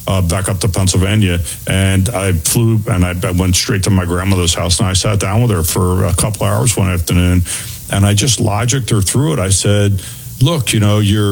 back up to Pennsylvania, and I flew and I went straight to my grandmother's house, and I sat down with her for a couple hours one afternoon, and I just logicked her through it. I said, look, I know you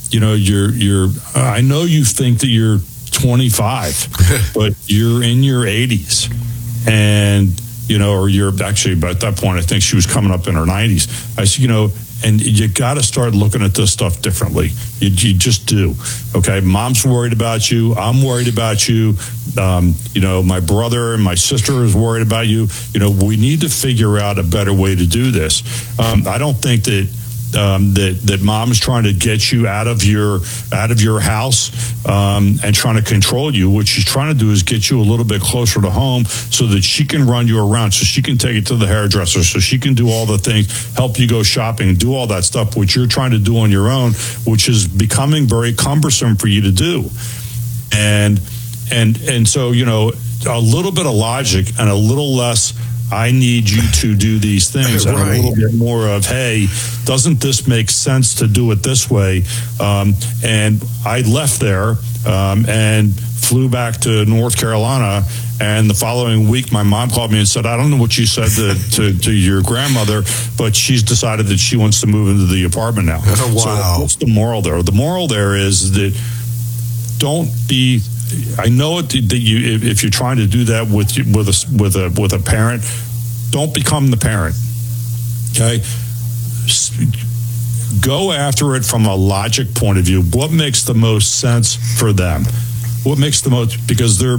think that you're 25, but you're in your 80s, and or you're actually, at that point, I think she was coming up in her 90s. I said, and you got to start looking at this stuff differently. You just do. Okay, mom's worried about you. I'm worried about you. My brother and my sister is worried about you. We need to figure out a better way to do this. I don't think that mom's trying to get you out of your house and trying to control you. What she's trying to do is get you a little bit closer to home so that she can run you around, so she can take you to the hairdresser, so she can do all the things, help you go shopping, do all that stuff, which you're trying to do on your own, which is becoming very cumbersome for you to do. And so, a little bit of logic and a little less, I need you to do these things, and a little bit more of, hey, doesn't this make sense to do it this way? And I left there and flew back to North Carolina. And the following week, my mom called me and said, I don't know what you said to your grandmother, but she's decided that she wants to move into the apartment now. Oh, wow. So what's the moral there? The moral there is that don't be... I know that if you're trying to do that with a parent, don't become the parent. Okay, go after it from a logic point of view. What makes the most sense for them? What makes the most, because your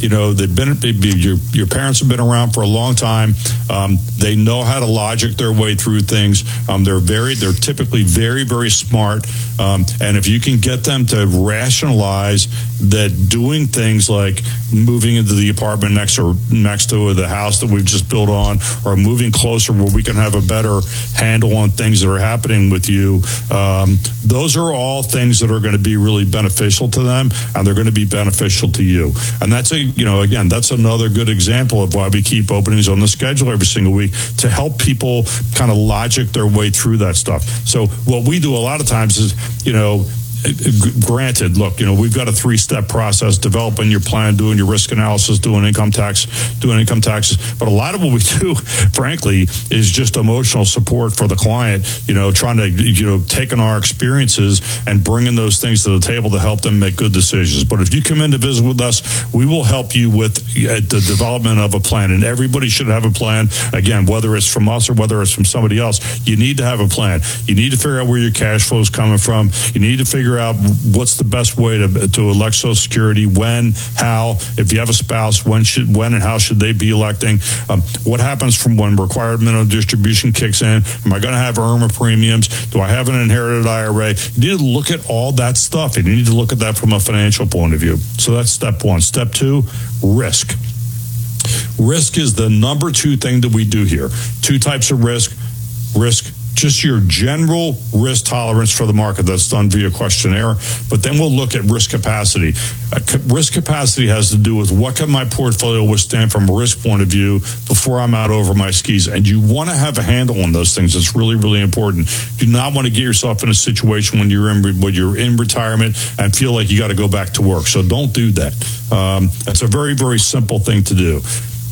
parents have been around for a long time. They know how to logic their way through things. They're typically very, very smart. And if you can get them to rationalize that doing things like moving into the apartment next to the house that we've just built on, or moving closer where we can have a better handle on things that are happening with you, those are all things that are going to be really beneficial to them, and they're going to be beneficial to you. And that's that's another good example of why we keep openings on the schedule every single week, to help people kind of logic their way through that stuff. So what we do a lot of times is, granted, look, we've got a 3-step process: developing your plan, doing your risk analysis, doing income taxes. But a lot of what we do, frankly, is just emotional support for the client, trying to, taking our experiences and bringing those things to the table to help them make good decisions. But if you come in to visit with us, we will help you with the development of a plan. And everybody should have a plan. Again, whether it's from us or whether it's from somebody else, you need to have a plan. You need to figure out where your cash flow is coming from. You need to figure out what's the best way to elect Social Security, when, how, if you have a spouse, when and how should they be electing, what happens from when required minimum distribution kicks in, am I going to have IRMA premiums, do I have an inherited IRA? You need to look at all that stuff, and you need to look at that from a financial point of view. So that's step 1. Step 2, risk. Risk is the number 2 thing that we do here. 2 types of risk, just your general risk tolerance for the market. That's done via questionnaire. But then we'll look at risk capacity. Risk capacity has to do with what can my portfolio withstand from a risk point of view before I'm out over my skis. And you want to have a handle on those things. It's really, really important. Do not want to get yourself in a situation when you're in retirement and feel like you got to go back to work. So don't do that. That's a very, very simple thing to do.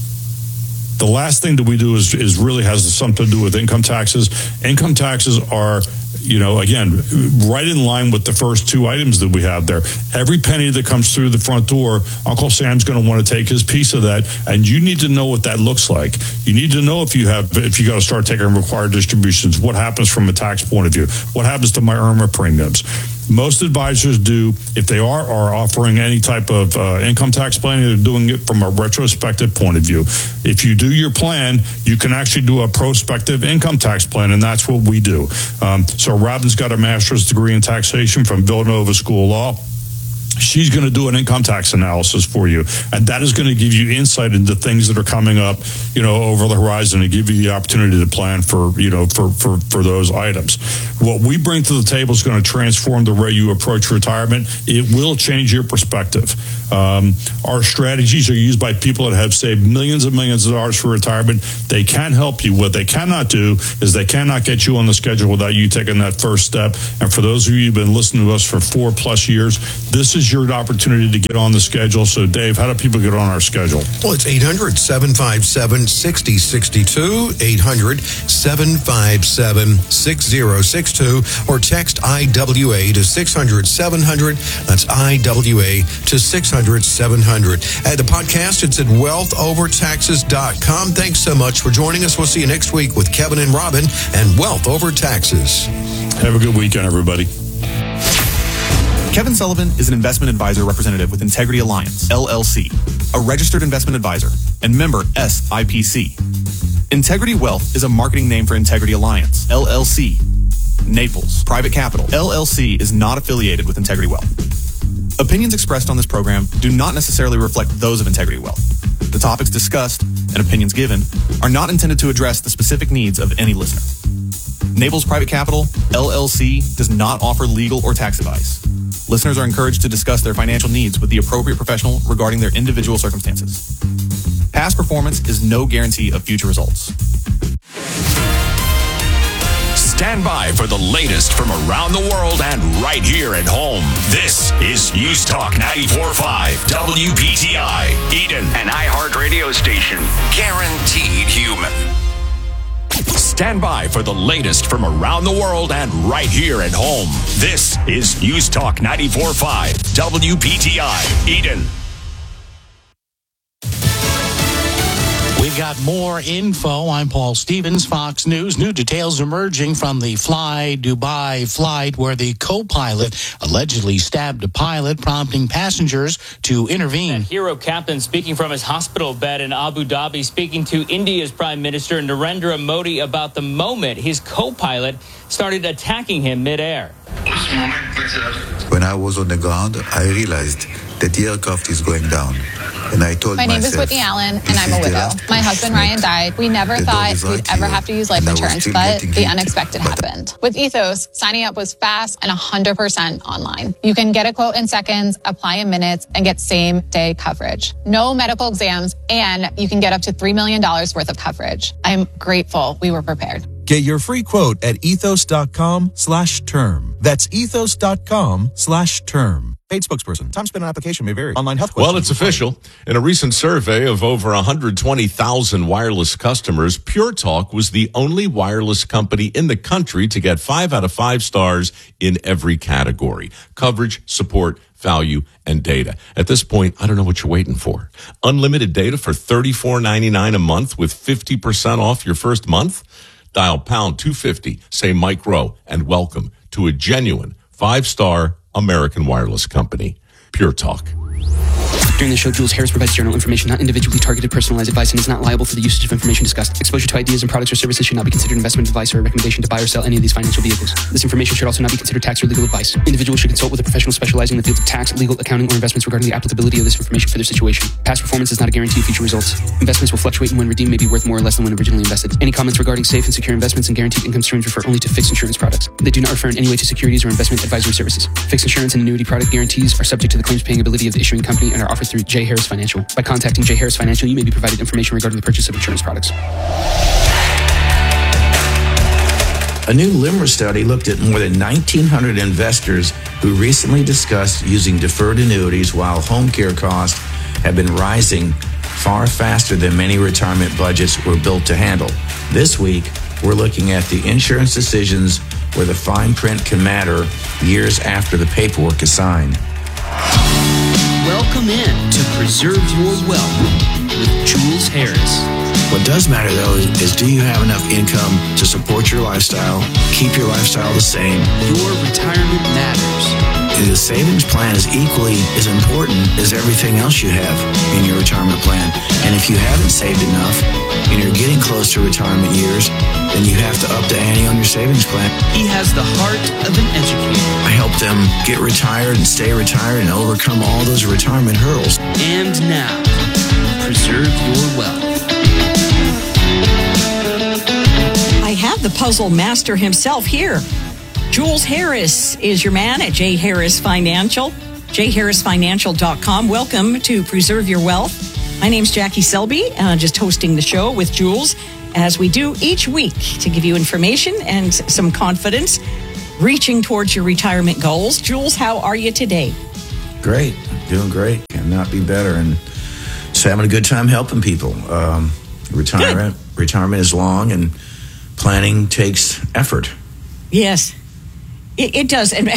The last thing that we do is really has something to do with income taxes. Income taxes are, again, right in line with the first 2 items that we have there. Every penny that comes through the front door, Uncle Sam's going to want to take his piece of that, and you need to know what that looks like. You need to know if you got to start taking required distributions, what happens from a tax point of view, what happens to my IRMA premiums. Most advisors do, if they are offering any type of income tax planning, they're doing it from a retrospective point of view. If you do your plan, you can actually do a prospective income tax plan, and that's what we do. So Robin's got a master's degree in taxation from Villanova School of Law. She's going to do an income tax analysis for you, and that is going to give you insight into things that are coming up, over the horizon, and give you the opportunity to plan for those items. What we bring to the table is going to transform the way you approach retirement. It will change your perspective. Our strategies are used by people that have saved millions and millions of dollars for retirement. They can help you. What they cannot do is they cannot get you on the schedule without you taking that first step. And for those of you who've been listening to us for 4+ years, this is is your opportunity to get on the schedule. So, Dave, how do people get on our schedule? Well, it's 800-757-6062, 800-757-6062, or text IWA to 600-700. That's IWA to 600-700. The podcast, it's at wealthovertaxes.com. Thanks so much for joining us. We'll see you next week with Kevin and Robin and Wealth Over Taxes. Have a good weekend, everybody. Kevin Sullivan is an investment advisor representative with Integrity Alliance, LLC, a registered investment advisor and member SIPC. Integrity Wealth is a marketing name for Integrity Alliance, LLC. Naples Private Capital, LLC is not affiliated with Integrity Wealth. Opinions expressed on this program do not necessarily reflect those of Integrity Wealth. The topics discussed and opinions given are not intended to address the specific needs of any listener. Naples Private Capital, LLC, does not offer legal or tax advice. Listeners are encouraged to discuss their financial needs with the appropriate professional regarding their individual circumstances. Past performance is no guarantee of future results. Stand by for the latest from around the world and right here at home. This is News Talk 94.5 WPTI, Eden, an iHeart radio station. Guaranteed human. Stand by for the latest from around the world and right here at home. This is News Talk 94.5 WPTI, Eden. We've got more info. I'm Paul Stevens, Fox News. New details emerging from the Fly Dubai flight where the co-pilot allegedly stabbed a pilot, prompting passengers to intervene. That hero captain speaking from his hospital bed in Abu Dhabi, speaking to India's Prime Minister Narendra Modi about the moment his co-pilot started attacking him midair. When I was on the ground, I realized that the aircraft is going down. And I told myself, my name is Whitney Allen, and I'm a widow. My husband, Ryan, died. We never thought we'd ever have to use life insurance, but the unexpected happened. With Ethos, signing up was fast and 100% online. You can get a quote in seconds, apply in minutes, and get same-day coverage. No medical exams, and you can get up to $3 million worth of coverage. I'm grateful we were prepared. Get your free quote at ethos.com/term. That's ethos.com/term. Paid spokesperson. Time spent on application may vary. Online health questions. Well, it's official. In a recent survey of over 120,000 wireless customers, Pure Talk was the only wireless company in the country to get 5 out of 5 stars in every category: coverage, support, value, and data. At this point, I don't know what you're waiting for. Unlimited data for $34.99 a month with 50% off your first month? Dial pound 250, say Mike Rowe, and welcome to a genuine 5-star American wireless company. Pure Talk. During the show, Jules Harris provides general information, not individually targeted personalized advice, and is not liable for the usage of information discussed. Exposure to ideas and products or services should not be considered investment advice or a recommendation to buy or sell any of these financial vehicles. This information should also not be considered tax or legal advice. Individuals should consult with a professional specializing in the field of tax, legal, accounting, or investments regarding the applicability of this information for their situation. Past performance is not a guarantee of future results. Investments will fluctuate, and when redeemed may be worth more or less than when originally invested. Any comments regarding safe and secure investments and guaranteed income streams refer only to fixed insurance products. They do not refer in any way to securities or investment advisory services. Fixed insurance and annuity product guarantees are subject to the claims paying ability of the issuing company and are offered through J. Harris Financial. By contacting J. Harris Financial, you may be provided information regarding the purchase of insurance products. A new LIMRA study looked at more than 1,900 investors who recently discussed using deferred annuities while home care costs have been rising far faster than many retirement budgets were built to handle. This week, we're looking at the insurance decisions where the fine print can matter years after the paperwork is signed. Welcome in to Preserve Your Wealth with Jules Harris. What does matter, though, is do you have enough income to support your lifestyle, keep your lifestyle the same? Your retirement matters. And the savings plan is equally as important as everything else you have in your retirement plan. And if you haven't saved enough and you're getting close to retirement years, then you have to up the ante on your savings plan. He has the heart of an educator. I help them get retired and stay retired and overcome all those retirement hurdles. And now, Preserve Your Wealth. I have the puzzle master himself here. Jules Harris is your man at J. Harris Financial, jharrisfinancial.com. Welcome to Preserve Your Wealth. My name's Jackie Selby, just hosting the show with Jules, as we do each week to give you information and some confidence reaching towards your retirement goals. Jules, how are you today? Great. Doing great. Cannot be better. And just having a good time helping people. Retirement is long, and planning takes effort. Yes, it does. And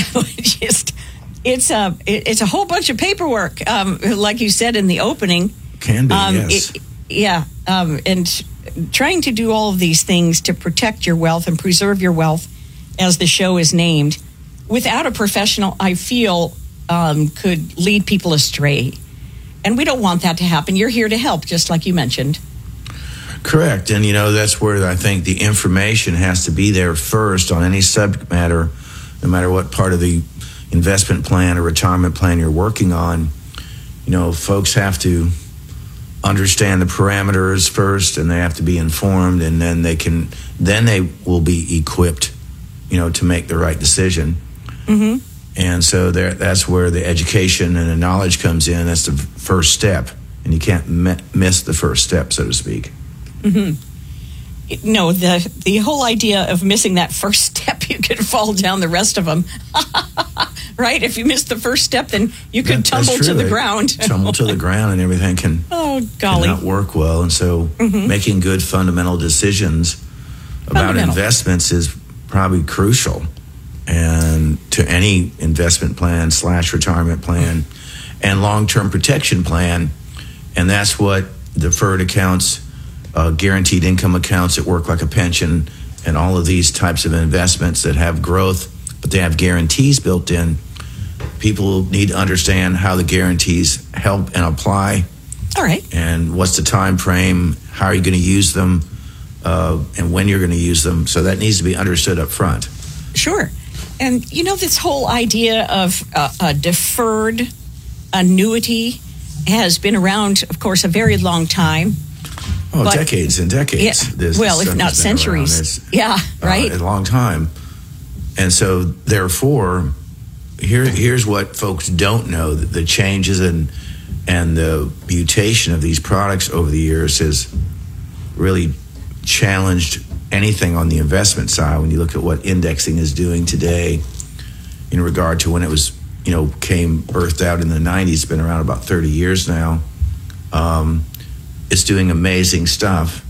it's a whole bunch of paperwork, like you said in the opening. Can be, yes. And trying to do all of these things to protect your wealth and preserve your wealth, as the show is named, without a professional, I feel, could lead people astray. And we don't want that to happen. You're here to help, just like you mentioned. Correct. And, that's where I think the information has to be there first on any subject matter, no matter what part of the investment plan or retirement plan you're working on. Folks have to understand the parameters first, and they have to be informed, and then they will be equipped, to make the right decision. Mm-hmm. And so that's where the education and the knowledge comes in. That's the first step, and you can't miss the first step, so to speak. Mm-hmm. No, the whole idea of missing that first step, you could fall down the rest of them. Right? If you miss the first step, then you could tumble to the ground. Tumble to the ground, and everything cannot work well. And so making good fundamental decisions about investments is probably crucial, and to any investment plan / retirement plan and long-term protection plan. And that's what deferred accounts, guaranteed income accounts that work like a pension, and all of these types of investments that have growth, but they have guarantees built in. People need to understand how the guarantees help and apply. All right. And what's the time frame, how are you going to use them, and when you're going to use them. So that needs to be understood up front. Sure. And, this whole idea of a deferred annuity has been around, of course, a very long time. Oh, decades and decades. Yeah, if not centuries. Right? A long time. And so, therefore, here's what folks don't know: that the changes and the mutation of these products over the years has really challenged anything on the investment side. When you look at what indexing is doing today in regard to when it was, came birthed out in the 90s, it's been around about 30 years now. It's doing amazing stuff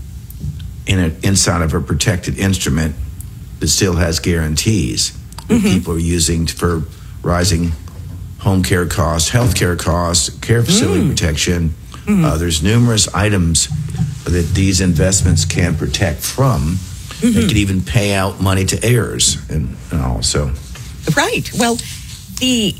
inside of a protected instrument that still has guarantees that people are using for rising home care costs, health care costs, care facility protection. There's numerous items that these investments can protect from. They could even pay out money to heirs and all. So, right. Well, the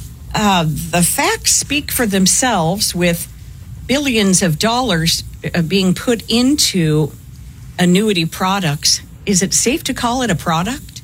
facts speak for themselves, with billions of dollars being put into annuity products. Is it safe to call it a product?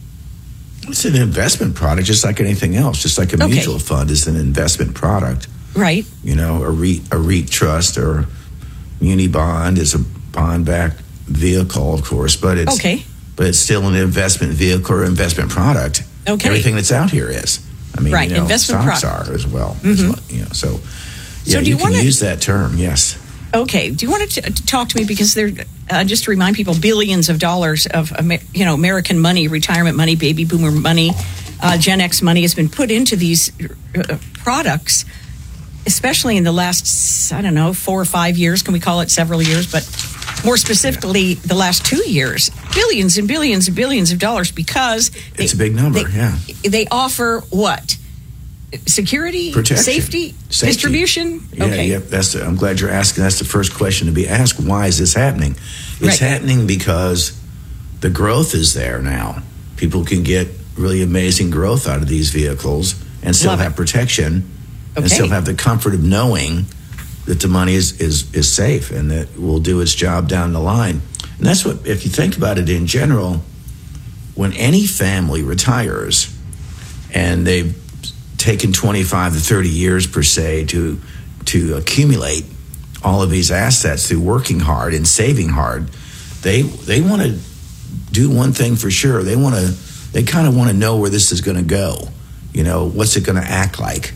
It's an investment product, just like anything else. Just like a mutual fund is an investment product. Right. A REIT trust or muni bond is a bond-backed vehicle, of course, but it's still an investment vehicle or investment product. Okay. Everything that's out here is. Right. Investment stocks product are as well. So do you can use that term. Yes. Okay. Do you want to talk to me, because there, just to remind people, billions of dollars of American money, retirement money, baby boomer money, Gen X money has been put into these products, especially in the last 4 or 5 years. Can we call it several years? But more specifically, the last 2 years, billions and billions and billions of dollars, because it's a big number. They offer what? Security, protection, safety, distribution. I'm glad you're asking. That's the first question to be asked. Why is this happening? It's happening because the growth is there now. People can get really amazing growth out of these vehicles and still have protection, and still have the comfort of knowing that the money is safe and that will do its job down the line. And that's what, if you think about it in general, when any family retires and they've taken 25 to 30 years per se to accumulate all of these assets through working hard and saving hard, they want to do one thing for sure. They kind of want to know where this is going to go. What's it going to act like?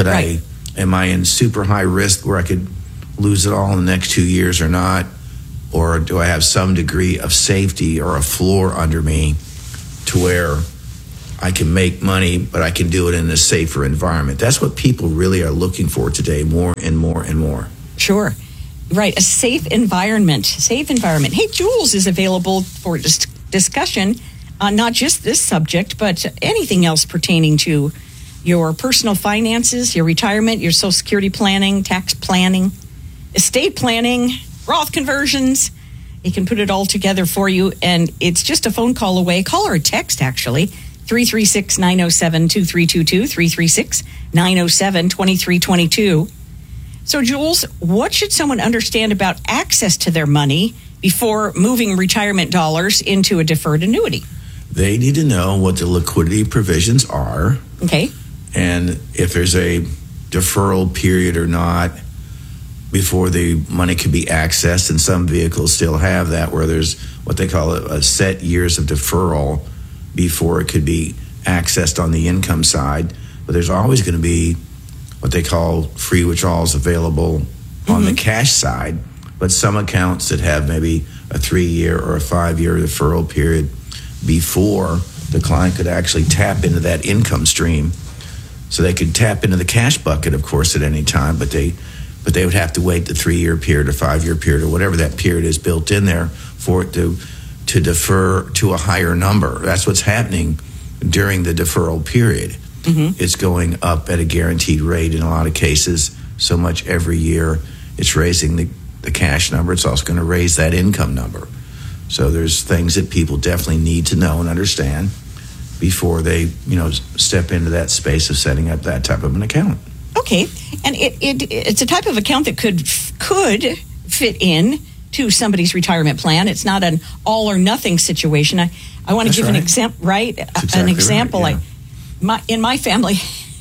Am I in super high risk where I could lose it all in the next 2 years or not? Or do I have some degree of safety or a floor under me to where I can make money, but I can do it in a safer environment. That's what people really are looking for today, more and more and more. Sure. Right. A safe environment. Hey, Jules is available for discussion on not just this subject, but anything else pertaining to your personal finances, your retirement, your Social Security planning, tax planning, estate planning, Roth conversions. He can put it all together for you, and it's just a phone call away. Call or a text, actually. 336-907-2322, 336-907-2322. So, Jules, what should someone understand about access to their money before moving retirement dollars into a deferred annuity? They need to know what the liquidity provisions are. Okay. And if there's a deferral period or not before the money can be accessed. And some vehicles still have that, where there's what they call a set years of deferral before it could be accessed on the income side. But there's always going to be what they call free withdrawals available on the cash side. But some accounts that have maybe a 3-year or a 5-year deferral period before the client could actually tap into that income stream. So they could tap into the cash bucket, of course, at any time, but they would have to wait the 3-year period or 5-year period or whatever that period is built in there for it to defer to a higher number. That's what's happening during the deferral period. It's going up at a guaranteed rate in a lot of cases, so much every year. It's raising the cash number. It's also going to raise that income number. So there's things that people definitely need to know and understand before they, step into that space of setting up that type of an account. Okay, and it's a type of account that could fit in to somebody's retirement plan. It's not an all or nothing situation. I want to give an example, right? Exactly an example. Right, yeah. In my family,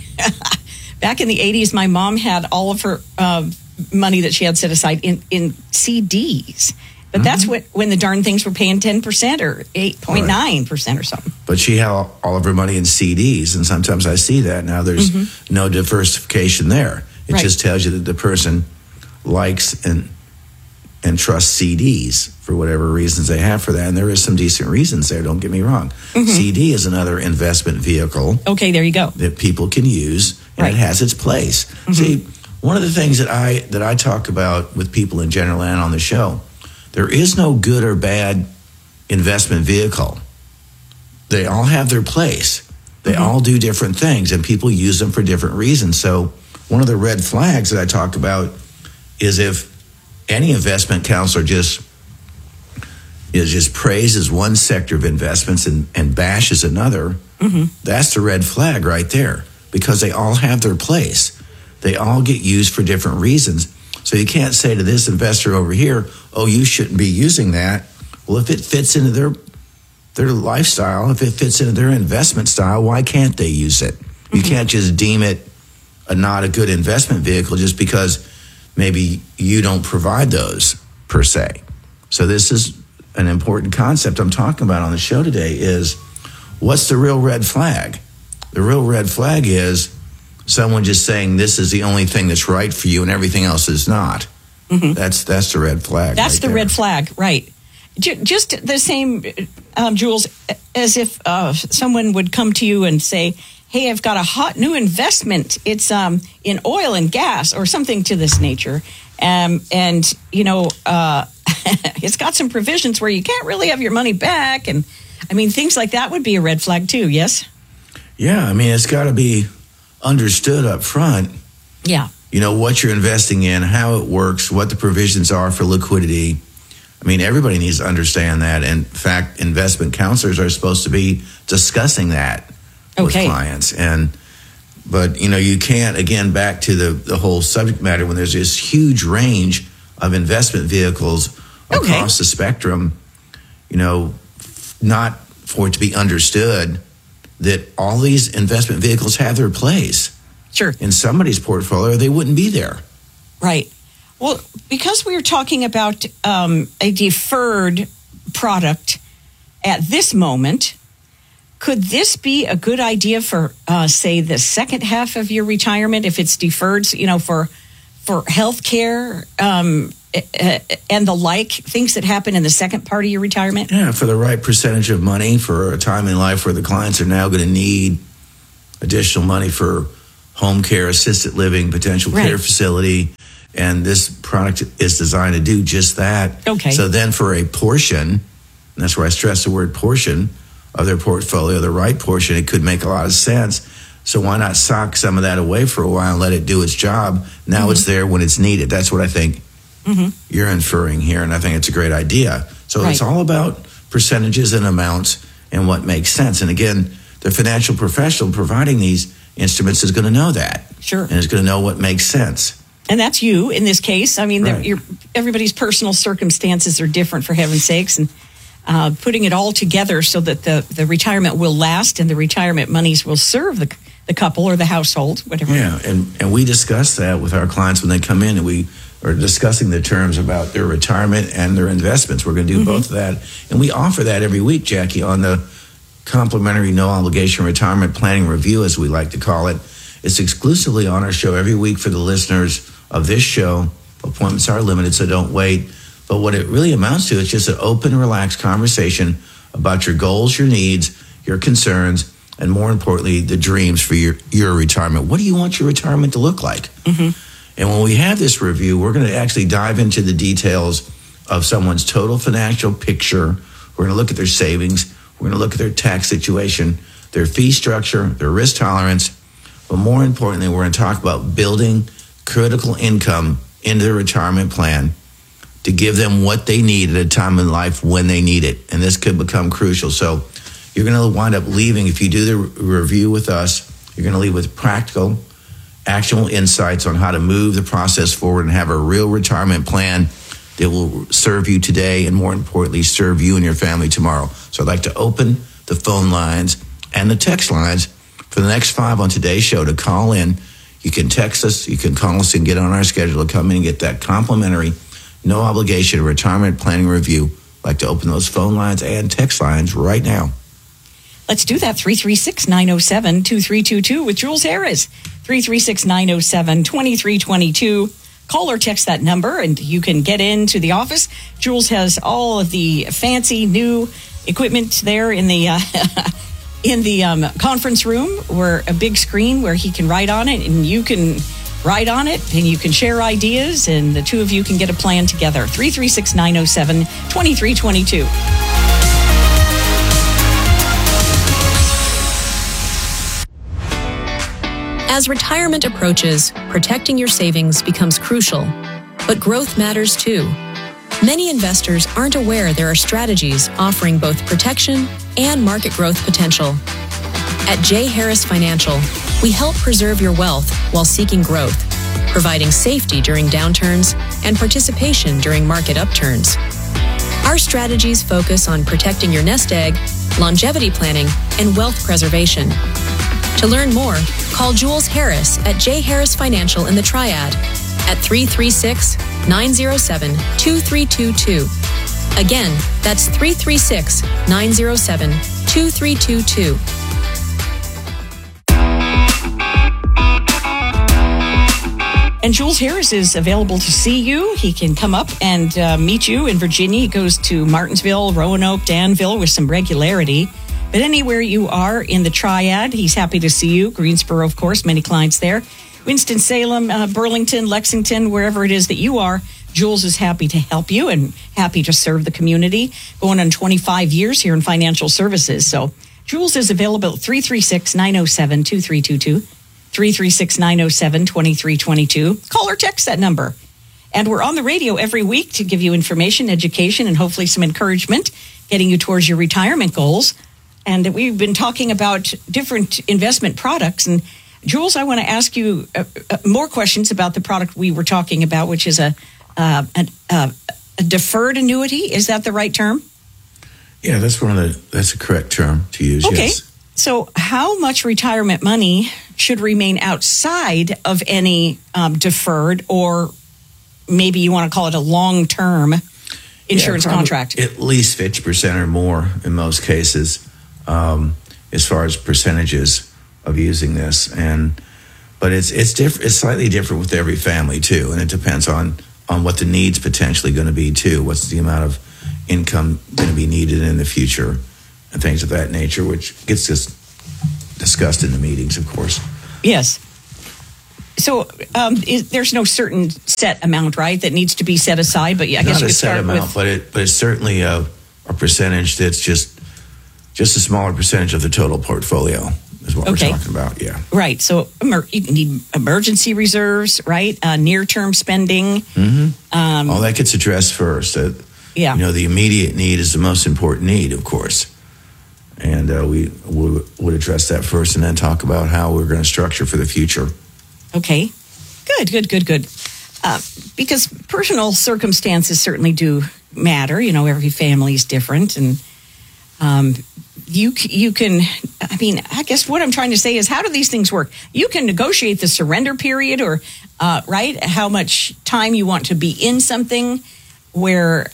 back in the 80s, my mom had all of her money that she had set aside in CDs. But that's when the darn things were paying 10% or 8.9% or something. But she had all of her money in CDs, and sometimes I see that. Now there's no diversification there. It just tells you that the person likes and trusts CDs for whatever reasons they have for that. And there is some decent reasons there, don't get me wrong. CD is another investment vehicle. Okay, there you go. That people can use, and it has its place. See, one of the things that I talk about with people in general and on the show, there is no good or bad investment vehicle. They all have their place. They all do different things, and people use them for different reasons. So one of the red flags that I talk about is if any investment counselor just praises one sector of investments and bashes another, that's the red flag right there, because they all have their place. They all get used for different reasons. So you can't say to this investor over here, oh, you shouldn't be using that. Well, if it fits into their lifestyle, if it fits into their investment style, why can't they use it? You can't just deem it not a good investment vehicle just because maybe you don't provide those per se. So this is an important concept I'm talking about on the show today is, what's the real red flag? The real red flag is someone just saying this is the only thing that's right for you and everything else is not. That's the red flag. That's the red flag, right. Just the same, Jules, as if someone would come to you and say, hey, I've got a hot new investment. It's in oil and gas or something to this nature. It's got some provisions where you can't really have your money back. And things like that would be a red flag too, yes? Yeah, it's got to be understood up front. Yeah. What you're investing in, how it works, what the provisions are for liquidity. Everybody needs to understand that. In fact, investment counselors are supposed to be discussing that with clients. But you can't, again, back to the whole subject matter, when there's this huge range of investment vehicles across the spectrum, not for it to be understood that all these investment vehicles have their place. Sure. In somebody's portfolio, they wouldn't be there. Right. Well, because we were talking about a deferred product at this moment, could this be a good idea for, say, the second half of your retirement if it's deferred, for health care, and the like, things that happen in the second part of your retirement? Yeah, for the right percentage of money for a time in life where the clients are now going to need additional money for home care, assisted living, potential care facility. And this product is designed to do just that. Okay. So then for a portion, and that's where I stress the word portion of their portfolio, the right portion, it could make a lot of sense. So why not sock some of that away for a while and let it do its job? Now it's there when it's needed. That's what I think you're inferring here, and I think it's a great idea. So it's all about percentages and amounts and what makes sense. And again, the financial professional providing these instruments is going to know that. Sure. And is going to know what makes sense. And that's you in this case. I mean, everybody's personal circumstances are different, for heaven's sakes. And putting it all together so that the retirement will last and the retirement monies will serve the couple or the household, whatever. Yeah, and we discuss that with our clients when they come in, and we are discussing the terms about their retirement and their investments. We're going to do both of that. And we offer that every week, Jackie, on the complimentary no-obligation retirement planning review, as we like to call it. It's exclusively on our show every week for the listeners of this show. Appointments are limited, so don't wait. But what it really amounts to is just an open, relaxed conversation about your goals, your needs, your concerns, and more importantly, the dreams for your retirement. What do you want your retirement to look like? And when we have this review, we're going to actually dive into the details of someone's total financial picture. We're going to look at their savings. We're going to look at their tax situation, their fee structure, their risk tolerance. But more importantly, we're going to talk about building critical income into their retirement plan to give them what they need at a time in life when they need it. And this could become crucial. So you're going to wind up leaving, if you do the review with us, you're going to leave with practical, actionable insights on how to move the process forward and have a real retirement plan that will serve you today and, more importantly, serve you and your family tomorrow. So I'd like to open the phone lines and the text lines for the next 5 on today's show to call in. You can text us, you can call us and get on our schedule to come in and get that complimentary, no obligation retirement planning review. I'd like to open those phone lines and text lines right now. Let's do that. 336-907-2322 with Jules Harris. 336-907-2322. Call or text that number and you can get into the office. Jules has all of the fancy new equipment there in the conference room, where a big screen where he can write on it and you can write on it and you can share ideas and the two of you can get a plan together. 336-907-2322. As retirement approaches, protecting your savings becomes crucial, but growth matters too. Many investors aren't aware there are strategies offering both protection and market growth potential. At J. Harris Financial, we help preserve your wealth while seeking growth, providing safety during downturns and participation during market upturns. Our strategies focus on protecting your nest egg, longevity planning, and wealth preservation. To learn more, call Jules Harris at J. Harris Financial in the Triad at 336-907-2322. Again, that's 336-907-2322. And Jules Harris is available to see you. He can come up and meet you in Virginia. He goes to Martinsville, Roanoke, Danville with some regularity. But anywhere you are in the Triad, he's happy to see you. Greensboro, of course, many clients there. Winston-Salem, Burlington, Lexington, wherever it is that you are, Jules is happy to help you and happy to serve the community. Going on 25 years here in financial services. So Jules is available at 336-907-2322, 336-907-2322. Call or text that number. And we're on the radio every week to give you information, education, and hopefully some encouragement, getting you towards your retirement goals. And we've been talking about different investment products. And Jules, I want to ask you more questions about the product we were talking about, which is a deferred annuity. Is that the right term? Yeah, that's a correct term to use. Okay. Yes. So how much retirement money should remain outside of any deferred, or maybe you want to call it a long-term insurance contract? At least 50% or more in most cases. As far as percentages of using this, but it's different. It's slightly different with every family too, and it depends on on what the needs potentially going to be too. What's the amount of income going to be needed in the future and things of that nature, which gets discussed in the meetings, of course. Yes. So there's no certain set amount, right, that needs to be set aside, but I guess you could start with... but it's certainly a percentage that's just a smaller percentage of the total portfolio is what we're talking about, yeah. Right, so you need emergency reserves, right, near-term spending. All that gets addressed first. Yeah. You know, the immediate need is the most important need, of course. And we would address that first and then talk about how we're going to structure for the future. Okay. Good. Because personal circumstances certainly do matter. You know, every family is different. And you can, I mean, I guess what I'm trying to say is, how do these things work? You can negotiate the surrender period or, right, how much time you want to be in something where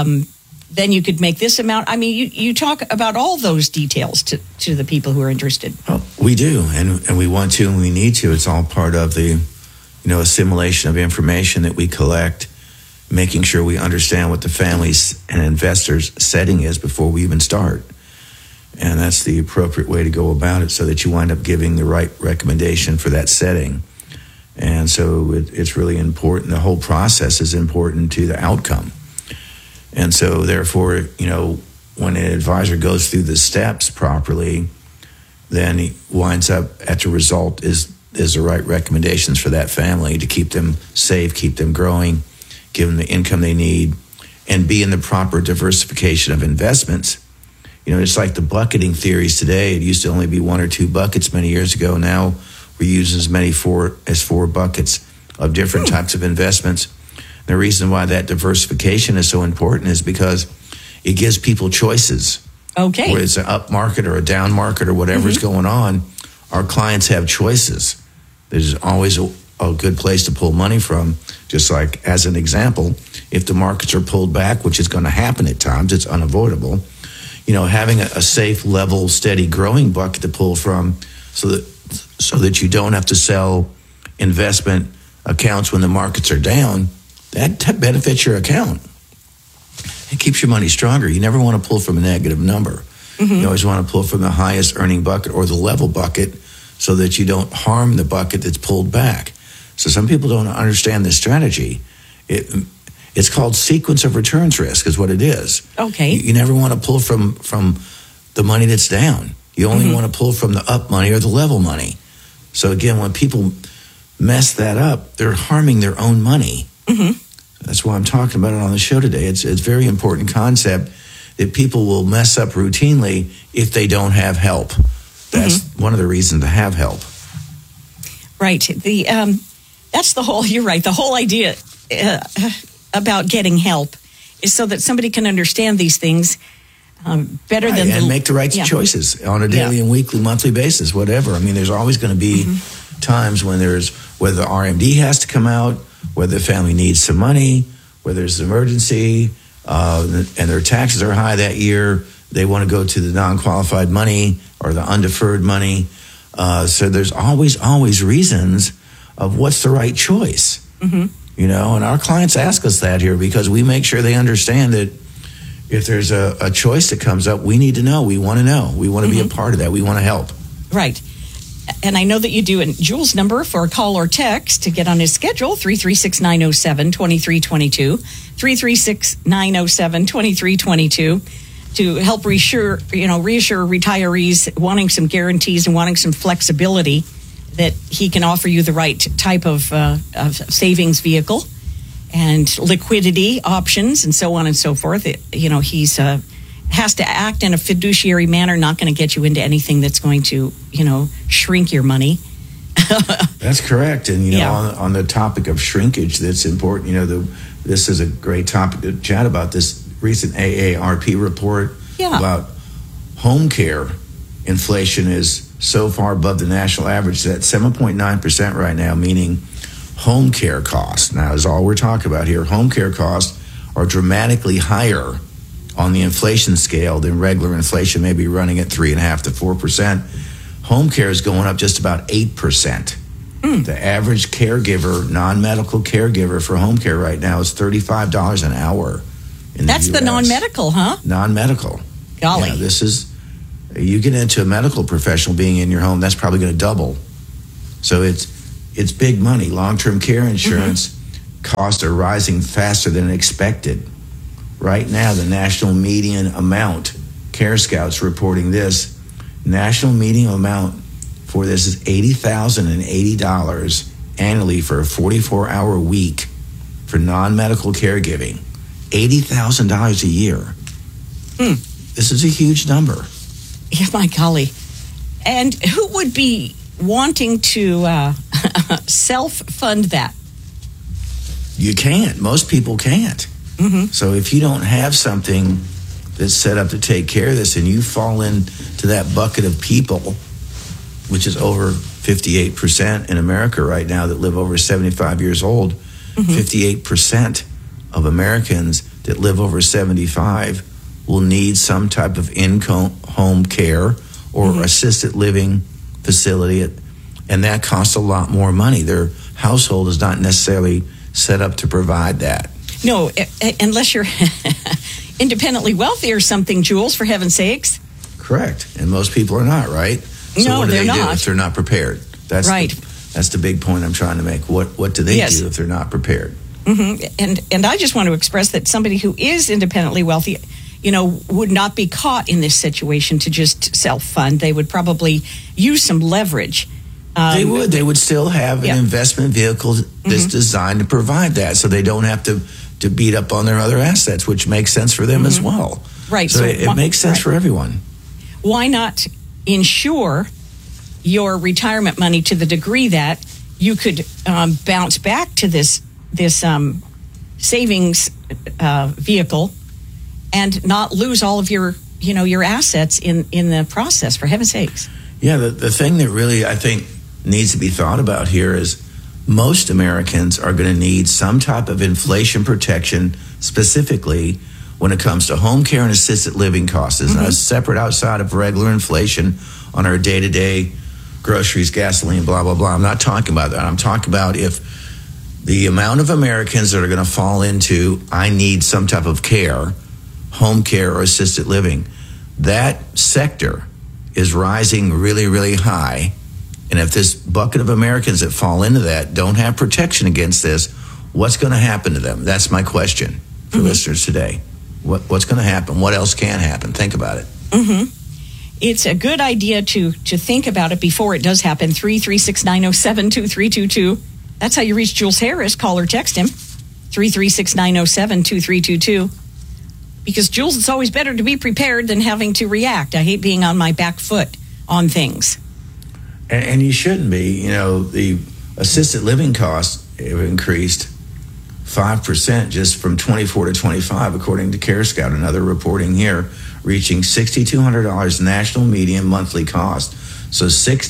then you could make this amount. I mean, you talk about all those details to the people who are interested. Well, we do, and we want to, and we need to. It's all part of the, assimilation of information that we collect, making sure we understand what the families and investors' setting is before we even start. And that's the appropriate way to go about it so that you wind up giving the right recommendation for that setting. And so it's really important. The whole process is important to the outcome. And so, therefore, when an advisor goes through the steps properly, then he winds up at the result is the right recommendations for that family to keep them safe, keep them growing, give them the income they need, and be in the proper diversification of investments. It's like the bucketing theories today. It used to only be 1 or 2 buckets many years ago. Now we use as many as 4 buckets of different types of investments. The reason why that diversification is so important is because it gives people choices. Okay. Whether it's an up market or a down market or whatever's going on, our clients have choices. There's always a good place to pull money from. Just like, as an example, if the markets are pulled back, which is going to happen at times, it's unavoidable, having a safe, level, steady growing bucket to pull from so that you don't have to sell investment accounts when the markets are down, that benefits your account. It keeps your money stronger. You never want to pull from a negative number. You always want to pull from the highest earning bucket or the level bucket so that you don't harm the bucket that's pulled back. So some people don't understand this strategy. It's called sequence of returns risk is what it is. Okay. You never want to pull from the money that's down. You only want to pull from the up money or the level money. So again, when people mess that up, they're harming their own money. That's why I'm talking about it on the show today. It's a very important concept that people will mess up routinely if they don't have help. That's one of the reasons to have help. Right. That's the whole, you're right, the whole idea about getting help is so that somebody can understand these things better than... And make the right choices on a daily and weekly, monthly basis, whatever. I mean, there's always going to be times when whether the RMD has to come out, whether the family needs some money, whether there's an emergency, and their taxes are high that year, they want to go to the non-qualified money or the undeferred money. So there's always reasons of what's the right choice. And our clients ask us that here because we make sure they understand that if there's a choice that comes up, we need to know. We want to know. We want to be a part of that. We want to help. Right. And I know that you do. And Jules' number for a call or text to get on his schedule, 336-907-2322, 336-907-2322, to help reassure retirees wanting some guarantees and wanting some flexibility that he can offer you the right type of savings vehicle and liquidity options and so on and so forth. He's has to act in a fiduciary manner, not going to get you into anything that's going to, shrink your money. That's correct. And, on the topic of shrinkage, that's important. This is a great topic to chat about, this recent AARP report about home care. Inflation is so far above the national average that 7.9% right now, meaning home care costs. Now, is all we're talking about here. Home care costs are dramatically higher on the inflation scale than regular inflation, maybe running at 3.5% to 4%. Home care is going up just about 8%. The average caregiver, non-medical caregiver for home care right now is $35 an hour. That's the non-medical, huh? Non-medical. Golly. Yeah, this is, you get into a medical professional being in your home, that's probably going to double. So it's big money. Long-term care insurance costs are rising faster than expected. Right now, the national median amount, Care Scouts reporting this, national median amount for this is $80,080 annually for a 44-hour week for non-medical caregiving. $80,000 a year. This is a huge number. Yeah, my golly. And who would be wanting to self-fund that? You can't. Most people can't. So if you don't have something that's set up to take care of this and you fall into that bucket of people, which is over 58% in America right now that live over 75 years old, 58% of Americans that live over 75 will need some type of in-home care or assisted living facility, and that costs a lot more money. Their household is not necessarily set up to provide that. No, unless you're independently wealthy or something, Jules, for heaven's sakes. Correct. And most people are not, right? So no, what do they're they do not. if they're not prepared? That's right. That's the big point I'm trying to make. What do they do if they're not prepared? And I just want to express that somebody who is independently wealthy, would not be caught in this situation to just self-fund. They would probably use some leverage. They would still have an investment vehicle that's designed to provide that, so they don't have to beat up on their other assets, which makes sense for them as well. Right. So it makes sense for everyone. Why not insure your retirement money to the degree that you could bounce back to this savings vehicle and not lose all of your assets in the process, for heaven's sakes? Yeah, the thing that really I think needs to be thought about here is most Americans are going to need some type of inflation protection, specifically when it comes to home care and assisted living costs. It's not separate outside of regular inflation on our day-to-day groceries, gasoline, blah, blah, blah. I'm not talking about that. I'm talking about if the amount of Americans that are going to fall into, I need some type of care, home care or assisted living, that sector is rising really, really high. And if this bucket of Americans that fall into that don't have protection against this, what's going to happen to them? That's my question for listeners today. What's going to happen? What else can happen? Think about it. It's a good idea to think about it before it does happen. 336-907-2322. That's how you reach Jules Harris. Call or text him. 336-907-2322. Because, Jules, it's always better to be prepared than having to react. I hate being on my back foot on things. And you shouldn't be. The assisted living costs have increased 5% just from 24 to 25, according to Care Scout, another reporting here, reaching $6,200 national median monthly cost. So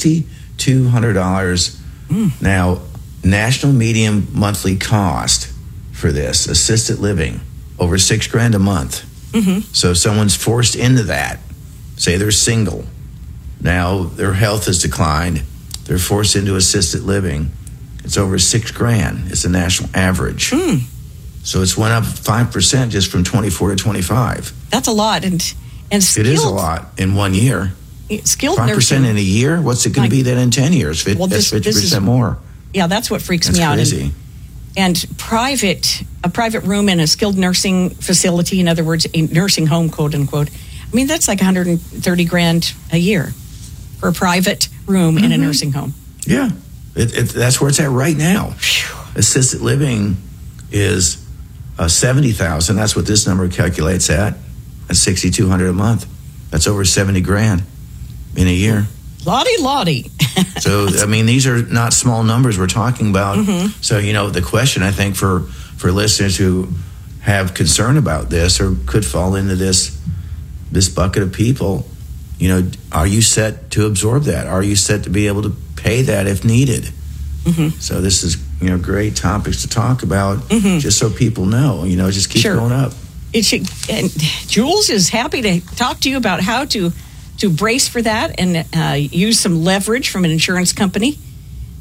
$6,200 now, national median monthly cost for this assisted living, over $6,000 a month. So if someone's forced into that, say they're single, now their health has declined, they're forced into assisted living, it's over $6,000. It's the national average. So it's went up 5% just from 24 to 25. That's a lot, and skilled, it is a lot in 1 year. Skilled 5% nursing in a year. What's it going to be then in 10 years? That's 50% more. Yeah, that's what freaks That's me out. Crazy. And a private room in a skilled nursing facility, in other words, a nursing home, quote unquote. I mean, that's like $130,000 a year for a private room in a nursing home. Yeah, that's where it's at right now. Assisted living is $70,000. That's what this number calculates at. That's $6,200 a month. That's over $70,000 in a year. Lottie. So, I mean, these are not small numbers we're talking about. So, the question, I think, for listeners who have concern about this or could fall into this bucket of people, are you set to absorb that? Are you set to be able to pay that if needed? So this is, great topics to talk about, just so people know, just keep going up. And Jules is happy to talk to you about how to brace for that and use some leverage from an insurance company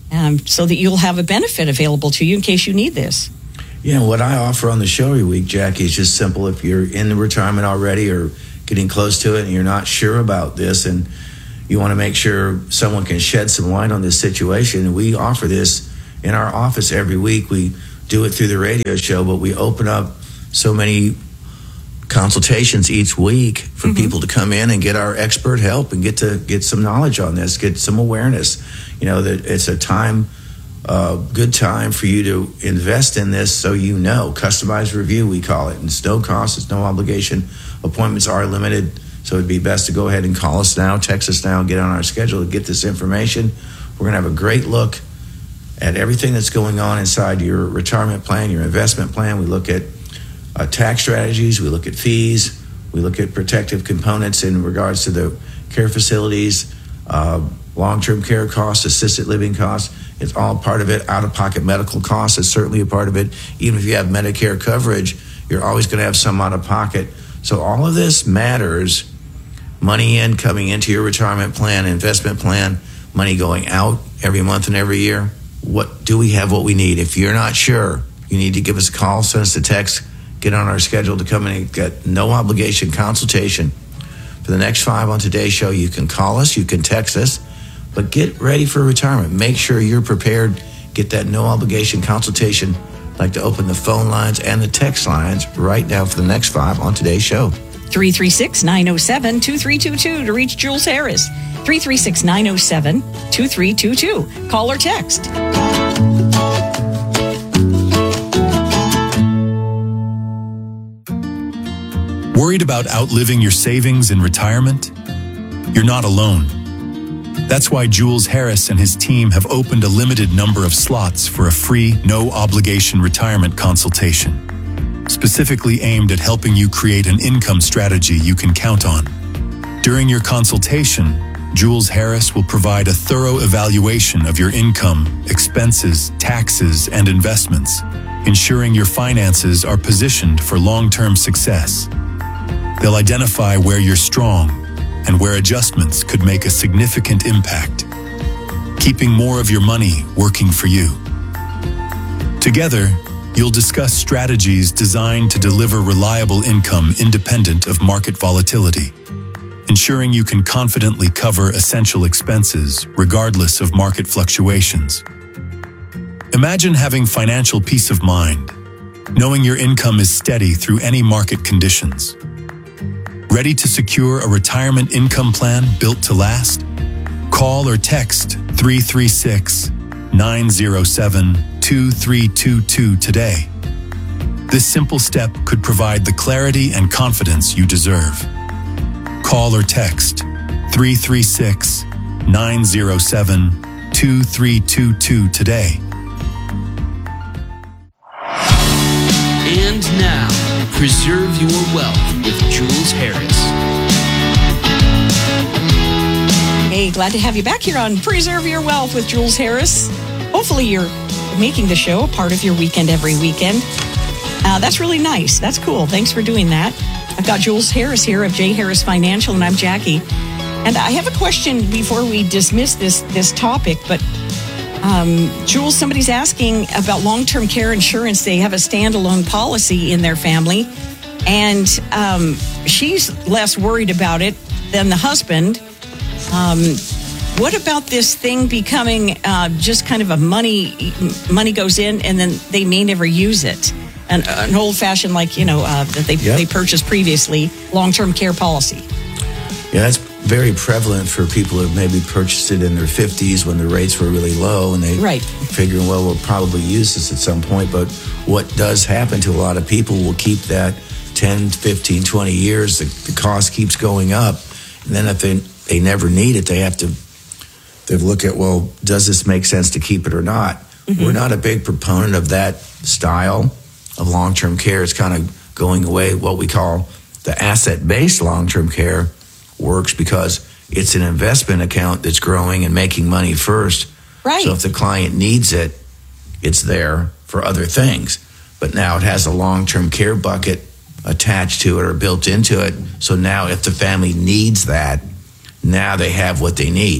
so that you'll have a benefit available to you in case you need this. Yeah, what I offer on the show every week, Jackie, is just simple. If you're in the retirement already or getting close to it and you're not sure about this and you want to make sure someone can shed some light on this situation, we offer this in our office every week. We do it through the radio show, but we open up so many consultations each week for people to come in and get our expert help and get some knowledge on this, get some awareness. That it's a good time for you to invest in this, so customized review, we call it. And it's no cost, it's no obligation. Appointments are limited, so it'd be best to go ahead and call us now, text us now, get on our schedule to get this information. We're going to have a great look at everything that's going on inside your retirement plan, your investment plan. We look at tax strategies, we look at fees, we look at protective components in regards to the care facilities, long-term care costs, assisted living costs. It's all part of it. Out-of-pocket medical costs is certainly a part of it. Even if you have Medicare coverage, you're always going to have some out-of-pocket. So all of this matters. Money in, coming into your retirement plan, investment plan, money going out every month and every year. What do we have what we need? If you're not sure, you need to give us a call, send us a text, get on our schedule to come in and get no obligation consultation. For the next 5 on today's show, you can call us, you can text us, but get ready for retirement. Make sure you're prepared. Get that no obligation consultation. I'd like to open the phone lines and the text lines right now for the next 5 on today's show. 336-907-2322 to reach Jules Harris. 336-907-2322. Call or text. Worried about outliving your savings in retirement? You're not alone. That's why Jules Harris and his team have opened a limited number of slots for a free, no-obligation retirement consultation, specifically aimed at helping you create an income strategy you can count on. During your consultation, Jules Harris will provide a thorough evaluation of your income, expenses, taxes, and investments, ensuring your finances are positioned for long-term success. They'll identify where you're strong and where adjustments could make a significant impact, keeping more of your money working for you. Together, you'll discuss strategies designed to deliver reliable income independent of market volatility, ensuring you can confidently cover essential expenses regardless of market fluctuations. Imagine having financial peace of mind, knowing your income is steady through any market conditions. Ready to secure a retirement income plan built to last? Call or text 336-907-2322 today. This simple step could provide the clarity and confidence you deserve. Call or text 336-907-2322 today. And now, preserve your wealth with Jules Harris. Hey, glad to have you back here on Preserve Your Wealth with Jules Harris. Hopefully you're making the show a part of your weekend every weekend. That's really nice. That's cool. Thanks for doing that. I've got Jules Harris here of J. Harris Financial, and I'm Jackie. And I have a question before we dismiss this topic, but Jules, somebody's asking about long-term care insurance. They have a standalone policy in their family, and she's less worried about it than the husband. What about this thing becoming just kind of a money goes in and then they may never use it? An old-fashioned, that they purchased previously, long-term care policy. Yeah, that's very prevalent for people who maybe purchased it in their 50s when the rates were really low, and they figure, well, we'll probably use this at some point. But what does happen to a lot of people will keep that 10, 15, 20 years. The cost keeps going up. And then if they never need it, they have to look at, well, does this make sense to keep it or not? Mm-hmm. We're not a big proponent of that style of long-term care. It's kind of going away. What we call the asset-based long-term care works because it's an investment account that's growing and making money first. Right. So if the client needs it, it's there for other things. But now it has a long-term care bucket attached to it or built into it. So now if the family needs that, now they have what they need.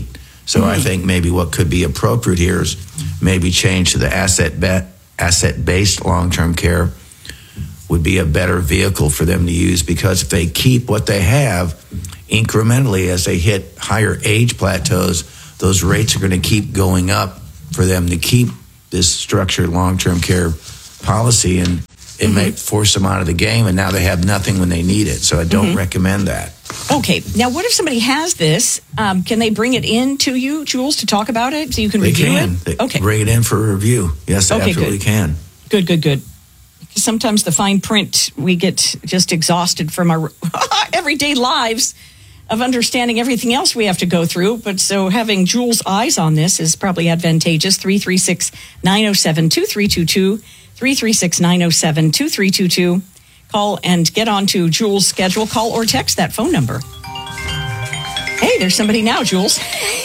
So I think maybe what could be appropriate here is maybe change to the asset-based long-term care would be a better vehicle for them to use, because if they keep what they have incrementally as they hit higher age plateaus, those rates are going to keep going up for them to keep this structured long-term care policy, and it may force them out of the game, and now they have nothing when they need it. So I don't recommend that. Okay. Now, what if somebody has this? Can they bring it in to you, Jules, to talk about it so you can review it? Okay. Bring it in for a review. Yes, they absolutely can. Good. Sometimes the fine print, we get just exhausted from our everyday lives of understanding everything else we have to go through. But so having Jules' eyes on this is probably advantageous. 336-907-2322. 336-907-2322. Call and get onto Jules' schedule. Call or text that phone number. Hey, there's somebody now, Jules.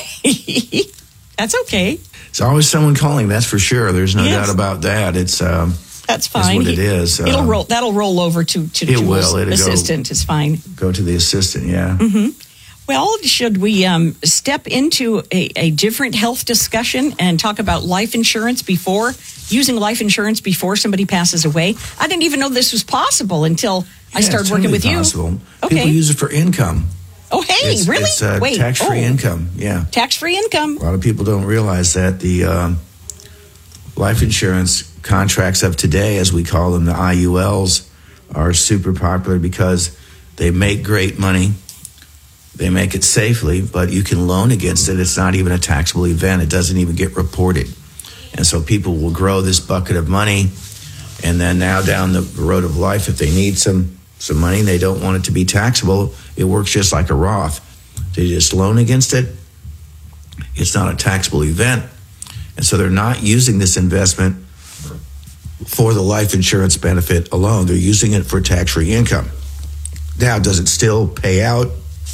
That's okay. It's always someone calling, that's for sure. There's no doubt about that. That's fine. What it is. That'll roll over to Jules' assistant. It's fine. Go to the assistant, yeah. Mm-hmm. Well, should we step into a different health discussion and talk about life insurance using life insurance before somebody passes away? I didn't even know this was possible until I started working with possible. You. Okay. People use it for income. Oh, hey, really? It's tax-free income, yeah. Tax-free income. A lot of people don't realize that the life insurance contracts of today, as we call them, the IULs, are super popular because they make great money. They make it safely, but you can loan against it. It's not even a taxable event. It doesn't even get reported. And so people will grow this bucket of money, and then now down the road of life, if they need some money and they don't want it to be taxable, it works just like a Roth. They just loan against it. It's not a taxable event. And so they're not using this investment for the life insurance benefit alone. They're using it for tax-free income. Now, does it still pay out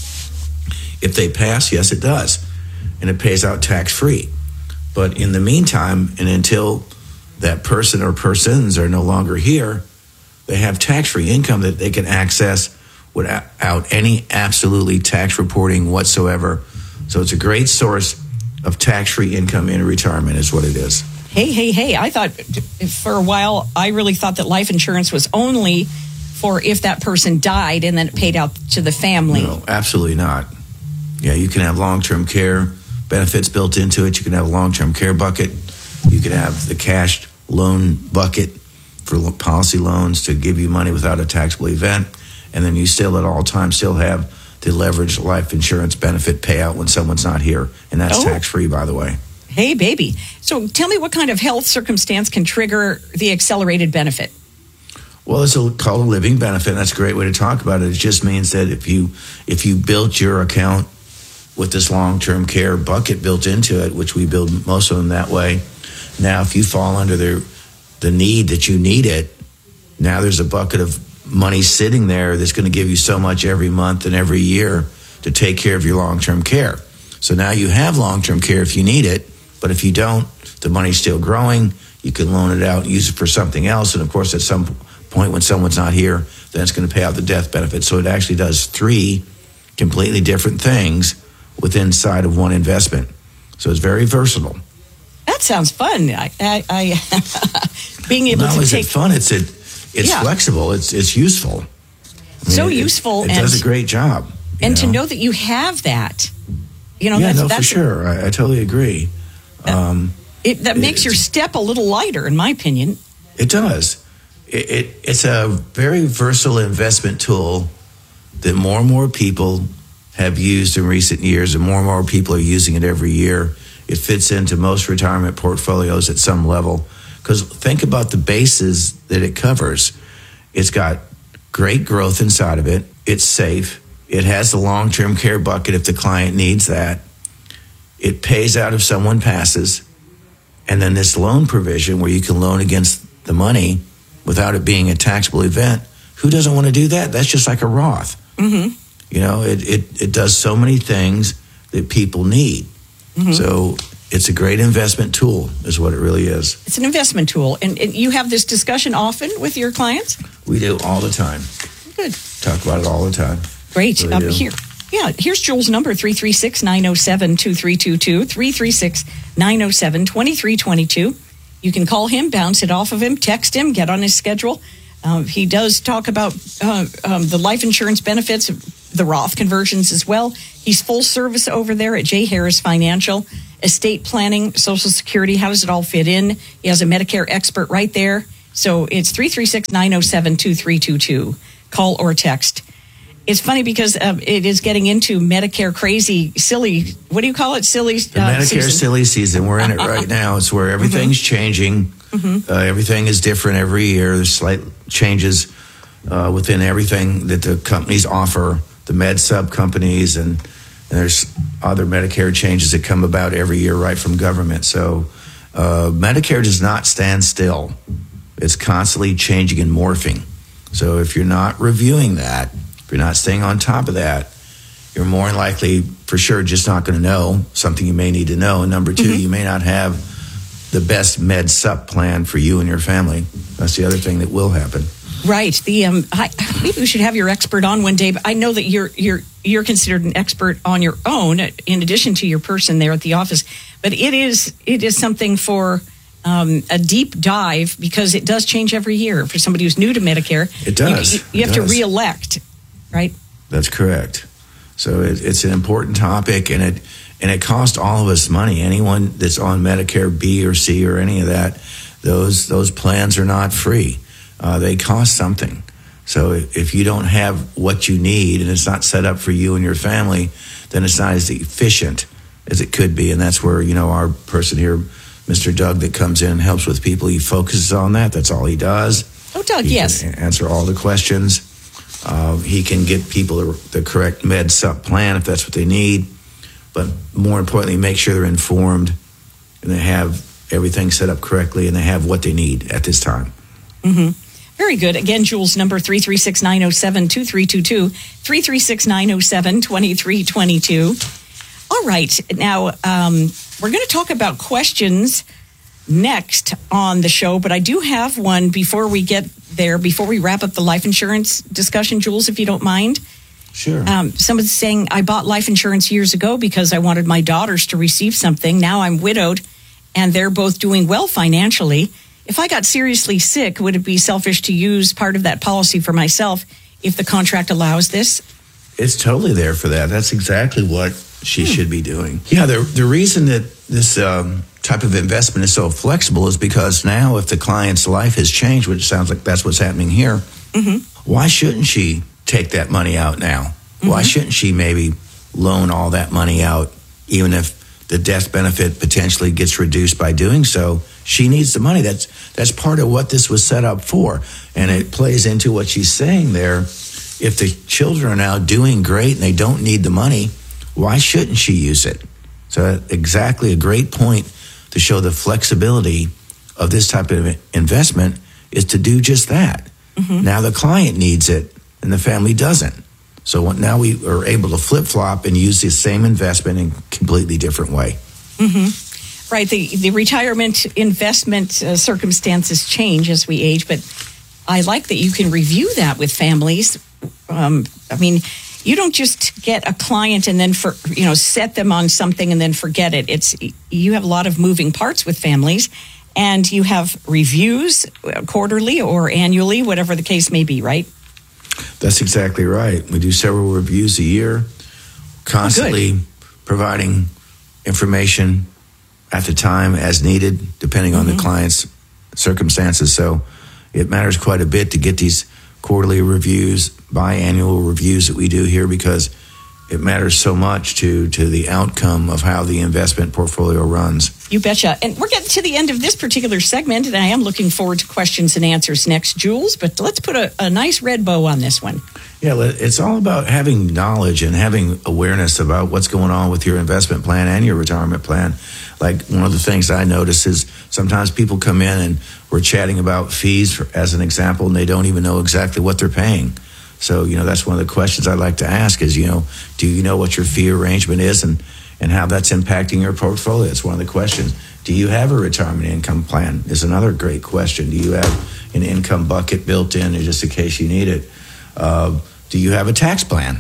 if they pass? Yes, it does. And it pays out tax-free. But in the meantime, and until that person or persons are no longer here, they have tax-free income that they can access without any absolutely tax reporting whatsoever. So it's a great source of tax-free income in retirement is what it is. Hey, I thought for a while, I really thought that life insurance was only for if that person died and then it paid out to the family. No, absolutely not. Yeah, you can have long-term care benefits built into it. You can have a long-term care bucket. You can have the cash loan bucket for policy loans to give you money without a taxable event. And then you still at all times still have the leveraged life insurance benefit payout when someone's not here. And that's tax-free, by the way. Hey, baby. So tell me what kind of health circumstance can trigger the accelerated benefit? Well, it's called a living benefit. And that's a great way to talk about it. It just means that if you built your account with this long-term care bucket built into it, which we build most of them that way, now if you fall under the need that you need it, now there's a bucket of money sitting there that's going to give you so much every month and every year to take care of your long-term care. So now you have long-term care if you need it, but if you don't, the money's still growing. You can loan it out, use it for something else, and of course at some point when someone's not here, then it's going to pay out the death benefit. So it actually does 3 completely different things within inside of one investment. So it's very versatile. That sounds fun. I being able not to only take is it fun, it's flexible. It's useful. Useful. It does a great job. And to know that you have that, that's for sure. I totally agree. That makes your step a little lighter, in my opinion. It does. It's a very versatile investment tool that more and more people have used in recent years, and more people are using it every year. It fits into most retirement portfolios at some level. Because think about the bases that it covers. It's got great growth inside of it. It's safe. It has the long-term care bucket if the client needs that. It pays out if someone passes. And then this loan provision where you can loan against the money without it being a taxable event. Who doesn't want to do that? That's just like a Roth. Mm-hmm. It does so many things that people need. Mm-hmm. So it's a great investment tool is what it really is. It's an investment tool. And you have this discussion often with your clients? We do all the time. Good. Talk about it all the time. Great. Really Here. Yeah, here's Jules' number, 336-907-2322, 336-907-2322. You can call him, bounce it off of him, text him, get on his schedule. He does talk about the life insurance benefits, the Roth conversions as well. He's full service over there at J. Harris Financial. Estate planning, Social Security, how does it all fit in? He has a Medicare expert right there. So it's 336-907-2322. Call or text. It's funny because it is getting into Medicare crazy, silly, what do you call it? Silly the Medicare season. Silly season. We're in it right now. It's where everything's changing. Everything is different every year. There's slight changes within everything that the companies offer, the med sub companies, and there's other Medicare changes that come about every year right from government. So Medicare does not stand still. It's constantly changing and morphing. So if you're not reviewing that, if you're not staying on top of that, you're more than likely, for sure, just not going to know something you may need to know. And number two, you may not have the best med sup plan for you and your family. That's the other thing that will happen. Right. Maybe we should have your expert on one day. But I know that you're considered an expert on your own, in addition to your person there at the office. But it is something for a deep dive, because it does change every year. For somebody who's new to Medicare, it does. You have to re-elect, right? That's correct. So it's an important topic, and it costs all of us money. Anyone that's on Medicare B or C or any of that, those plans are not free. They cost something. So if you don't have what you need and it's not set up for you and your family, then it's not as efficient as it could be. And that's where, our person here, Mr. Doug, that comes in and helps with people, he focuses on that. That's all he does. Oh, Doug, he yes. can answer all the questions. He can get people the correct med sup plan if that's what they need. But more importantly, make sure they're informed and they have everything set up correctly and they have what they need at this time. Mm-hmm. Very good. Again, Jules' number, 336-907-2322, 336-907-2322. All right. Now, we're going to talk about questions next on the show, but I do have one before we get there, before we wrap up the life insurance discussion, Jules, if you don't mind. Sure. Someone's saying, I bought life insurance years ago because I wanted my daughters to receive something. Now I'm widowed, and they're both doing well financially. If I got seriously sick, would it be selfish to use part of that policy for myself if the contract allows this? It's totally there for that. That's exactly what she should be doing. Yeah, the reason that this type of investment is so flexible is because now if the client's life has changed, which sounds like that's what's happening here, why shouldn't she take that money out now? Why shouldn't she maybe loan all that money out, even if the death benefit potentially gets reduced by doing so? She needs the money. That's part of what this was set up for. And it plays into what she's saying there. If the children are now doing great and they don't need the money, why shouldn't she use it? So exactly a great point to show the flexibility of this type of investment is to do just that. Now the client needs it and the family doesn't. So now we are able to flip-flop and use the same investment in a completely different way. Right. The retirement investment circumstances change as we age, but I like that you can review that with families. I mean, you don't just get a client and then set them on something and then forget it. You have a lot of moving parts with families, and you have reviews quarterly or annually, whatever the case may be, right? That's exactly right. We do several reviews a year, constantly providing information at the time as needed, depending on the client's circumstances. So it matters quite a bit to get these quarterly reviews, biannual reviews that we do here, because it matters so much to the outcome of how the investment portfolio runs. You betcha. And we're getting to the end of this particular segment, and I am looking forward to questions and answers next, Jules, but let's put a nice red bow on this one. Yeah, it's all about having knowledge and having awareness about what's going on with your investment plan and your retirement plan. Like, one of the things I notice is sometimes people come in and we're chatting about fees, as an example, and they don't even know exactly what they're paying. So, that's one of the questions I like to ask is, do you know what your fee arrangement is and how that's impacting your portfolio? It's one of the questions. Do you have a retirement income plan is another great question. Do you have an income bucket built in just in case you need it? Do you have a tax plan?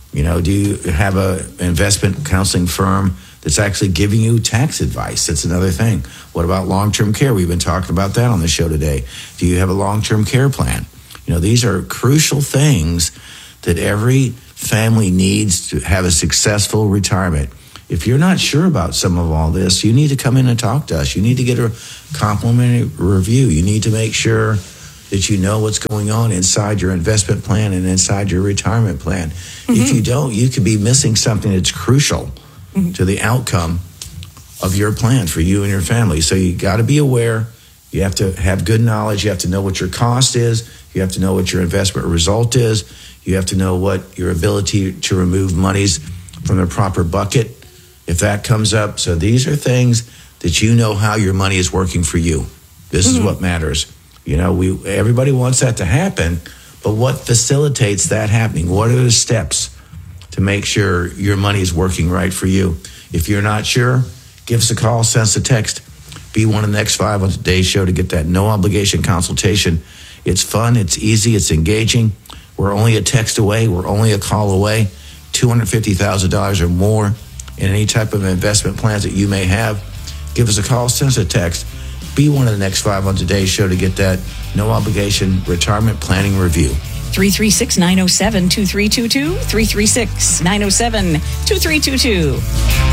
Do you have an investment counseling firm that's actually giving you tax advice? That's another thing. What about long-term care? We've been talking about that on the show today. Do you have a long-term care plan? These are crucial things that every family needs to have a successful retirement. If you're not sure about some of all this, you need to come in and talk to us. You need to get a complimentary review. You need to make sure that you know what's going on inside your investment plan and inside your retirement plan. If you don't, you could be missing something that's crucial to the outcome of your plan for you and your family. So you got to be aware. You have to have good knowledge. You have to know what your cost is. You have to know what your investment result is. You have to know what your ability to remove monies from the proper bucket, if that comes up. So these are things that you know how your money is working for you. This is what matters. Everybody wants that to happen, but what facilitates that happening? What are the steps to make sure your money is working right for you? If you're not sure, give us a call, send us a text. Be one of the next 5 on today's show to get that no obligation consultation. It's fun, it's easy, it's engaging. We're only a text away, we're only a call away. $250,000 or more in any type of investment plans that you may have. Give us a call, send us a text. Be one of the next 5 on today's show to get that no obligation retirement planning review. 336-907-2322, 336-907-2322.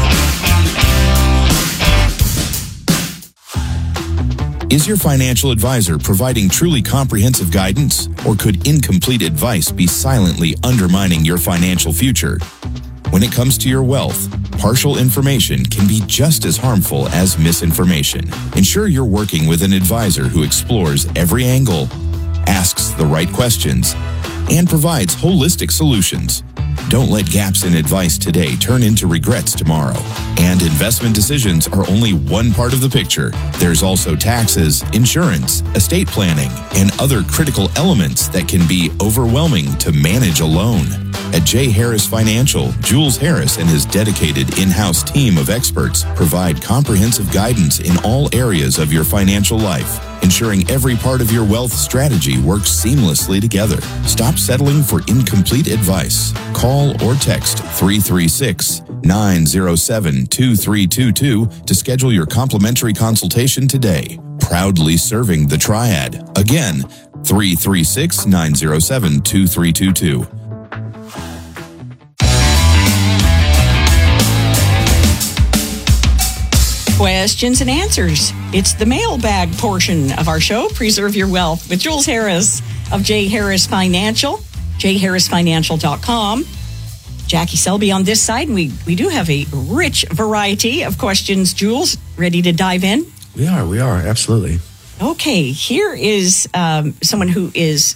Is your financial advisor providing truly comprehensive guidance, or could incomplete advice be silently undermining your financial future? When it comes to your wealth, partial information can be just as harmful as misinformation. Ensure you're working with an advisor who explores every angle, asks the right questions, and provides holistic solutions. Don't let gaps in advice today turn into regrets tomorrow. And investment decisions are only one part of the picture. There's also taxes, insurance, estate planning, and other critical elements that can be overwhelming to manage alone. At J. Harris Financial, Jules Harris and his dedicated in-house team of experts provide comprehensive guidance in all areas of your financial life, ensuring every part of your wealth strategy works seamlessly together. Stop settling for incomplete advice. Call or text 336-907-2322 to schedule your complimentary consultation today. Proudly serving the Triad. Again, 336-907-2322. Questions and answers. It's the mailbag portion of our show, Preserve Your Wealth, with Jules Harris of J. Harris Financial, jharrisfinancial.com. Jackie Selby on this side, and we do have a rich variety of questions. Jules, ready to dive in? We are, absolutely. Okay, here is someone who is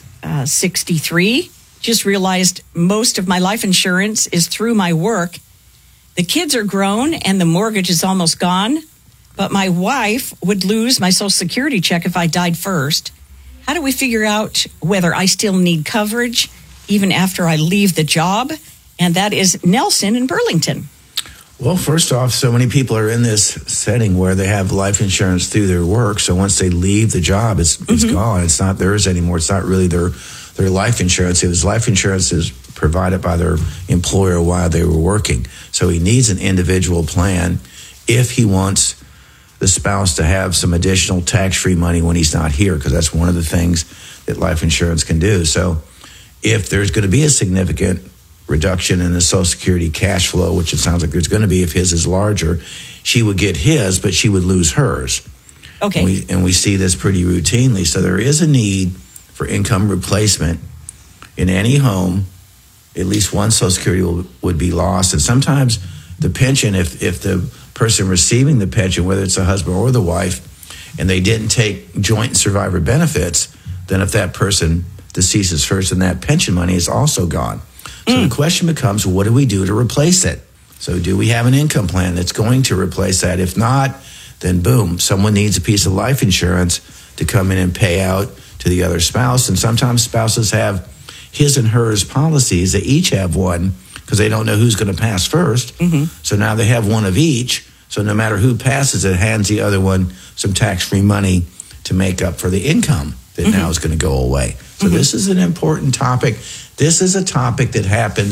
63. Just realized most of my life insurance is through my work. The kids are grown and the mortgage is almost gone, but my wife would lose my Social Security check if I died first. How do we figure out whether I still need coverage even after I leave the job? And that is Nelson in Burlington. Well, first off, so many people are in this setting where they have life insurance through their work. So once they leave the job, it's gone. It's not theirs anymore. It's not really their life insurance. It was life insurance is provided by their employer while they were working. So he needs an individual plan if he wants the spouse to have some additional tax-free money when he's not here, because that's one of the things that life insurance can do. So if there's going to be a significant reduction in the Social Security cash flow, which it sounds like there's going to be if his is larger, she would get his, but she would lose hers. Okay. And we see this pretty routinely. So there is a need for income replacement in any home. At least one Social Security would be lost. And sometimes the pension, if the person receiving the pension, whether it's the husband or the wife, and they didn't take joint survivor benefits, then if that person deceases first, then that pension money is also gone. So the question becomes, what do we do to replace it? So do we have an income plan that's going to replace that? If not, then boom, someone needs a piece of life insurance to come in and pay out to the other spouse. And sometimes spouses have his and hers policies. They each have one because they don't know who's going to pass first. So now they have one of each. So no matter who passes, it hands the other one some tax-free money to make up for the income that now is going to go away. So this is an important topic. This is a topic that happens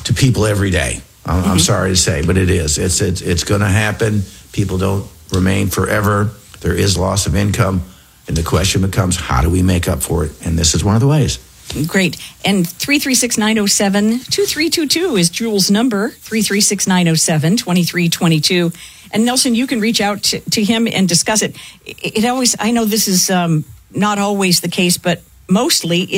to people every day. I'm sorry to say, but it is. It's going to happen. People don't remain forever. There is loss of income. And the question becomes, how do we make up for it? And this is one of the ways. Great. And 336-907-2322 is Jules' number, 336-907-2322. And Nelson, you can reach out to him and discuss it. I know this is not always the case, but mostly